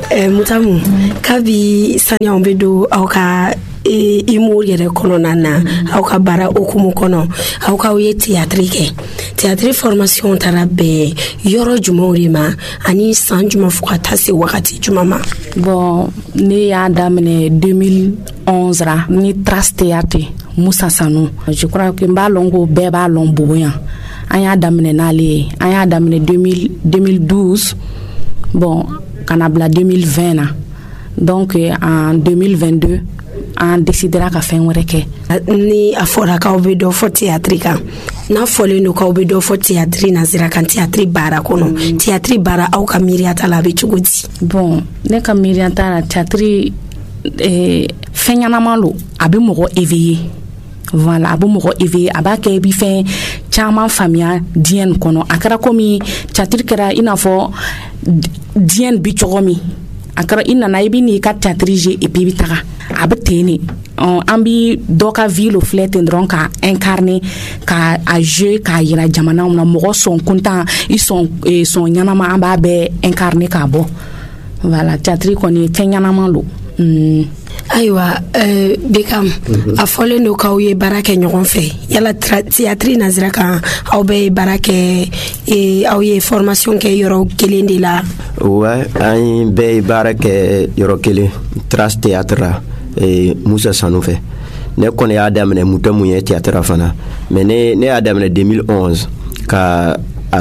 Mutamu kabi sanya ombedo auka imur yere kono nana auka bara okumu kono auka uye théâtre formation tarabe yoro jumorima ani san juma fukata se wakati jumama. Bon ne ya damene 2011 ra ni Trace Théâtre Moussa Sanou. Je crois que mbalongo beba lomboyan anya damene nale anya damene 2012 bon kanabla 2020 na. Donc en 2022 on décidera ka fen wereke ni afora ka obedo fo théâtre kan na fole no ka obedo fo théâtre na zira kan théâtre bara kono théâtre bara au ka miriata la be chugudi. Bon ne ka miriata la théâtre fenyana malo abi mogo éveillé. Voilà abu mogo éveillé abake bi fen chama famia dien kono akara komi théâtre kera inafo dien bi chogomi akara ina na ibi ni ka théâtre et puis bitaka abteni ambi doka ville flet ndron ka incarner ka a jeu ka yira jamana na mogo son content ils sont son nyanama amba be incarner ka bo. Voilà théâtre koni kenyanama lo. Aywa Bekam a fole no ka uye barake nyogon fe yala théâtre nazira kan aw be barake aw ye formation ke yoro kelende la. Ouais ay be barake yoro kele Trace Théâtre Moussa Sanou fe ne kone adam ne mutamu ye théâtre fana mais ne adam ne 2011 ka a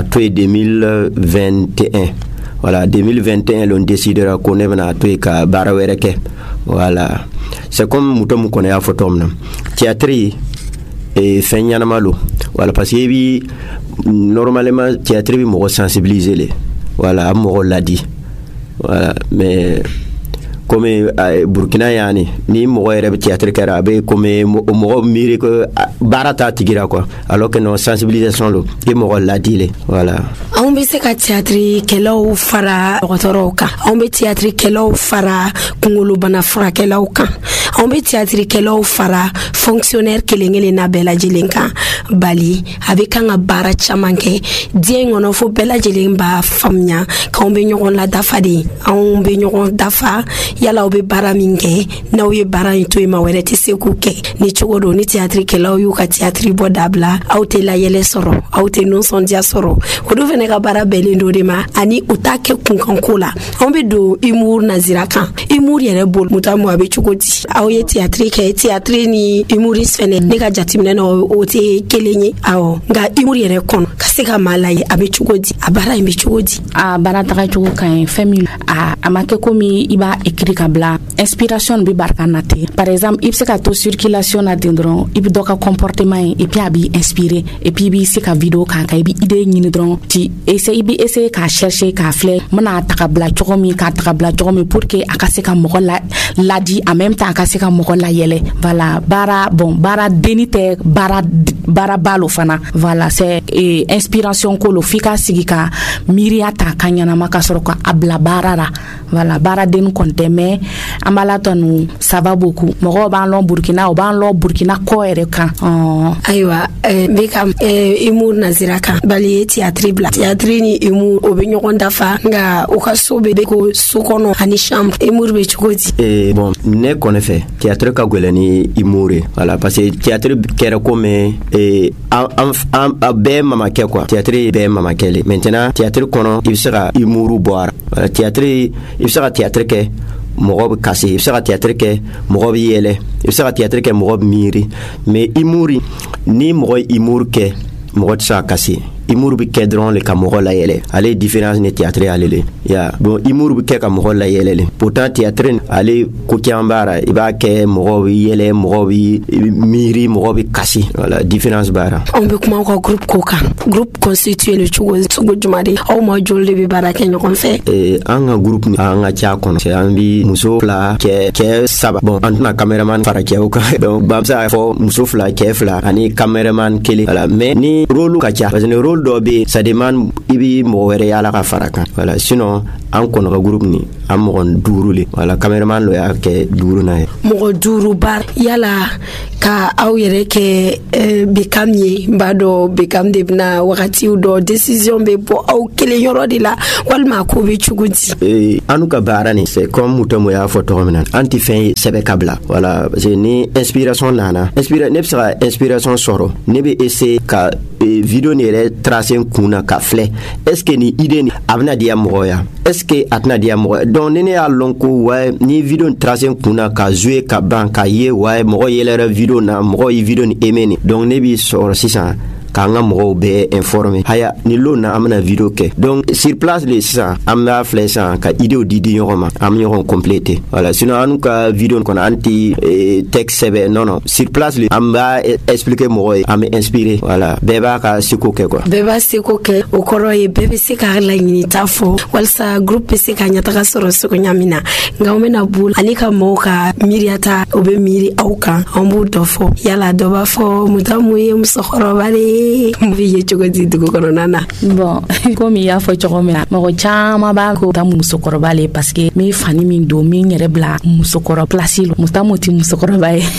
2021. Voilà 2021 l'on décidera qu'on est venu à toi ka barawereke. Voilà c'est comme mutomu kone ya photom théâtre et fenyana malo. Voilà parce que bi normalement théâtre bi mo sensibiliser les voilà mo l'a dit. Voilà mais comme Burkina yani ni mo rebe théâtre karabe comme mo mire que barata tigira quoi alors que non sensibilisation lo et mo l'a dit voilà. On be se ka théâtre kelo fara rotoroka on be théâtre kelo fara kungulu bana fara kelo kan on be théâtre kelo fara fonctionnaire kelengele na bela jilenka bali avec un bara chamanke dien ono fo bela jilemba famnya ka on be nyogon la dafa de on be nyogon dafa yala obe bara minge na oye bara into e mawerete sekuke ni chogodo ni théâtre kelo yu ka théâtre bodabla auté la yele soro auté non son dia soro odo vene ka bara belendo de ma ani utake kunkankola on be do imur nazira kan imur yere bol mutamu abe chugoti awoye théâtre ni imuris fene ne ka jatimne no ote kelenye awo nga imur yere kon kaseka malaye abe chugoti abara imbe chugoti a bara taka chugo kan family a amake komi iba écrit kabla inspiration bi barkanate par exemple ibse ka to circulation na dendron ibi doka comportement et puis abi inspiré et puis bi se ka vidéo kan ka ibi idée ni dron ti essayer ka chercher ka flé mana takabla chokomi ka takabla chokomi pour que akaseka moko la di en même temps akaseka moko la yele. Voilà bara denite bara balo fana. Voilà c'est inspiration ko lo fika sigika miriata kanyana makasoro ka abla barara. Voilà bara den konte mais ambala tonu ça va beaucoup moko ban lo Burkina o ban lo Burkina ko ere kan aywa Bekam imur nazira kan bali théâtre bla théâtre ni imur obenyo konda fa nga okasobe ko sukono ani chambre imur be chukoti bon ne connaît fait théâtre ka golani imure voilà parce que théâtre kera comme be mama ke quoi théâtre be mama kele maintenant théâtre kono il sera imuru boire théâtre il sera théâtre ke mogob kasi il sera théâtre ke mogob yele il sera théâtre ke mogob miri mais imuri ni mogob imur ke mogob sa kasi imur bi kedron le kamoro la yele ale différence ne théâtre ale ya bon imur bi ke kamoro la yele pourtant théâtre ale ko kiambara iba ke mogob yele mogob miri mogob kasi voilà différence bara on be kuma ko groupe constitué le chugo jumade o ma jolde bi bara ke nyokon fe anga groupe anga cha kono c'est ambi muso fla ke saba bon antuna cameraman fara ke o ka donc bamsa fo muso fla ke fla ani cameraman kele voilà mais ni rôle ka cha parce que rôle dɔ be ça demande i bi mɔgɔ wɛrɛ yala ka fara kan voilà sinon an kɔnɔ ka groupe ni an mɔgɔ 5 le voilà cameraman lo y'a kɛ 5 na ye mɔgɔ 5 bar yala ka aw yɛrɛ kɛ Bekam ye n b'a dɔn Bekam de bena wagatiw dɔ décision be bɔ aw kelen yɔrɔ de la walima ko be cogo di anu ka baara ni c'est comme Mutamu y'a fɔ tɔgɔ min na an ti fɛn ye sɛbɛ ka bila voilà parce que ni inspiration nana ne bɛ se ka inspiration sɔrɔ ne bɛ essayer ka video ni yɛrɛ tracer kun na ka filɛ est ce que ni idée ni a bɛna diya mɔgɔ ya est ce que a tɛna diya mɔgɔ donc ni ne y'a lɔn ko ouais ni video ni tracer kun na ka jouer ka ban ka ye ouais mɔgɔ yɛlɛra video na mɔgɔ ye video ni aimé ni donc ne b'i sɔrɔ sisan k'an ka mɔgɔw bɛɛ informer haya ni lo na an bɛna video kɛ donc sur place le sisan an b'a filɛ sisan ka idéw di ɲɔgɔn ma an bɛ ɲɔgɔn compléter voilà sinon an ka video kɔnɔ an ti texte sɛbɛn non sur place le an b'a expliquer mɔgɔ ye an bɛ inspirer voilà bɛɛ b'a ka seko kɛ quoi bɛɛ b'a seko kɛ o kɔrɔ ye bɛɛ bɛ se ka laɲini ta fɔ walasa groupe bɛ se ka ɲɛtaga sɔrɔ seko ɲa min na nka an bɛna bolo ani ka mɔgɔw ka miiriyata o bɛ miiri aw kan an b'o dɔ fɔ yala dɔ b'a fɔ Mutamu ye musokɔrɔba de ye mbi ye cogo di dugu kɔnɔna na bon comme il y a fɔ cogo min na mɔgɔ caman b'a ko Mutamu musokɔrɔba le parce que mi fani min don min yɛrɛ bila musokɔrɔ place lo Mutamu ti musokɔrɔba ye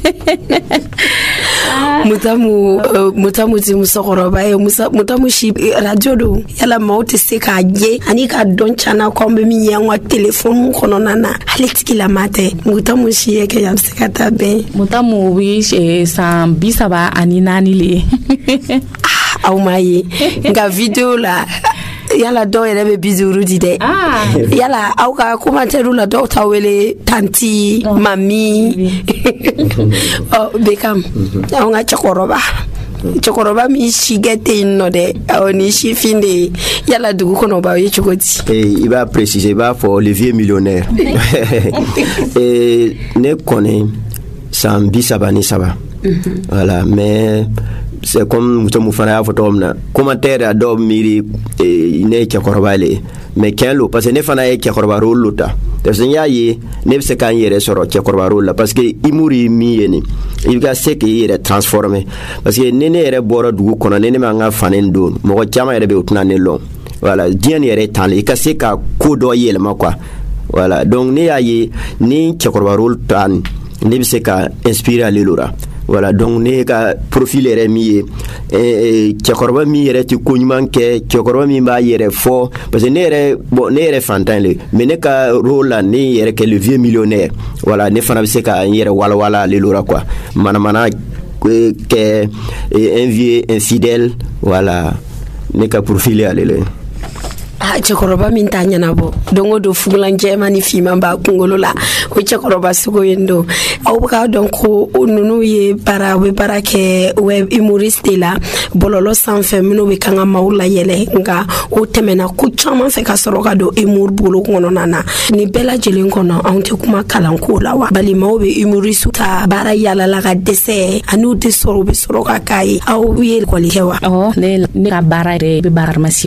Mutamu ti musokɔrɔba ye Mutamu si radio do yala maaw tɛ se k'a ye ani ka dɔn cana ko an bɛ min ye an ka téléphone kɔnɔna na ale tigilama tɛ Mutamu si ye kɛ a bɛ se ka taa bɛn Mutamu bi san 34 le aw ma ye nka video la yala dɔw yɛrɛ bɛ 50 di dɛ yala aw ka commentaire la dɔw ta wele tanti mami Bekam aw ka cɛkɔrɔba min si kɛ tɛ yen nɔ dɛ awɔ ni sifin de ye yala dugu kɔnɔ b'aw ye cogo di i b'a préciser i b'a fɔ le vieux millionnaire ne kɔni san 33 voilà mais c'est comme Mutamu fana y'a fɔ tɔgɔ min na commentaire a dɔw miiri ne ye cɛkɔrɔba le mais tiɲɛ lo parce que ne fana ye cɛkɔrɔba rôle lo ta parce que n y'a ye ne bɛ se k'an yɛrɛ sɔrɔ cɛkɔrɔba rôle la parce que humour ye min ye nin i ka se k'i yɛrɛ transformer parce que ni ne yɛrɛ bɔra dugu kɔnɔ ni ne m'an ka fani don mɔgɔ caman yɛrɛ bɛ o tɛna ne lɔn voilà diɲɛ ni yɛrɛ tan le i ka se ka ko dɔ yɛlɛma quoi voilà donc ne y'a ye ni cɛkɔrɔba rôle ta ne bɛ se ka inspirer ale lo la voilà donc ne ka profil yɛrɛ min ye cɛkɔrɔba min yɛrɛ tɛ ko ɲuman kɛ cɛkɔrɔba min b'a yɛrɛ fɔ parce que ne yɛrɛ fantan le mais ne ka rôle la ne yɛrɛ kɛ le vieux millionnaire voilà ne fana bɛ se ka n yɛrɛ walawala ale lo la quoi manamana kɛ un vieux infidèle voilà ne ka profil ye ale le cɛkɔrɔba min t'a ɲɛnabɔ don o don fugulan jɛman ni fiman b'a kunkolo la o cɛkɔrɔba sugu ye don aw bɛ k'a dɔn ko ninnu ye u bɛ baara kɛ web humoriste de la bɔlɔlɔ sanfɛ minnu bɛ kan ka maaw layɛlɛ nka o tɛmɛna ko caman fɛ ka sɔrɔ ka don humour bolo kɔnɔna na nin bɛɛ lajɛlen kɔnɔ anw tɛ kuma kalanko la wa bali maaw bɛ humoriste ta baara yalala ka dɛsɛ ani u tɛ sɔrɔ u bɛ sɔrɔ ka k'a ye aw ye école kɛ wa ne ka baara yɛrɛ bɛ baara pharmacie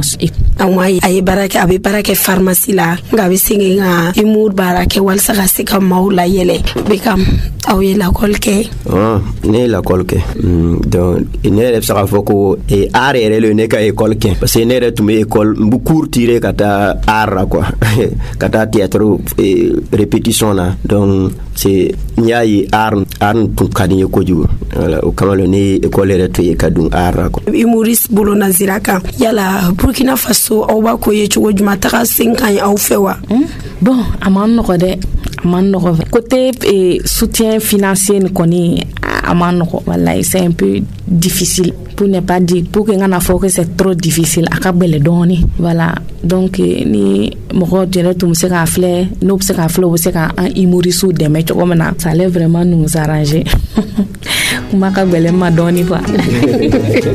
a bɛ baara kɛ pharmacie la nka a bɛ segin ka humour baara kɛ walasa ka se ka maaw layɛlɛ Bekam aw ye lakɔli kɛ ne ye lakɔli kɛ donc ne yɛrɛ bɛ se k'a fɔ ko art yɛrɛ le ne ka école kɛ parce que ne yɛrɛ tun bɛ école n bɛ cours tirer ka taa art la quoi ka taa théâtre répétition na donc c'est n y'a ye art tun ka di n ye kojugu voilà o kama le ne ye école yɛrɛ to ye ka dun art la quoi humoriste bolo nazira kan yala Burkina Faso aw b'a ko ye cogo juma taga sen kan aw fɛ wa bon a man nɔgɔ dɛ a man nɔgɔ côté soutien financier ni kɔni a man nɔgɔ wallahi c'est un peu difficile pour ne pas dire pour que ngana fɔ que c'est trop difficile a ka bɛlɛ dɔɔni voilà donc ni mɔgɔ jɛnɛ tun bɛ se k'a filɛ n'o bɛ se k'a filɛ o bɛ se ka an humoriste dɛmɛ cogo min na ça allait vraiment nous arranger kuma ka bɛlɛ ma dɔɔni quoi